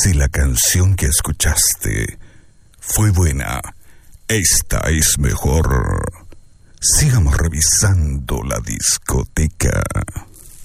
Si la canción que escuchaste fue buena, esta es mejor. Sigamos revisando la discoteca.